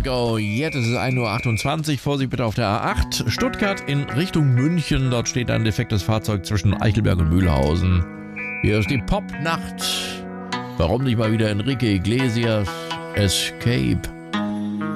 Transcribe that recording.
go. Jetzt ist es 1:28 Uhr. Vorsicht bitte auf der A8. Stuttgart in Richtung München. Dort steht ein defektes Fahrzeug zwischen Eichelberg und Mühlhausen. Hier ist die Popnacht. Warum nicht mal wieder Enrique Iglesias? Escape.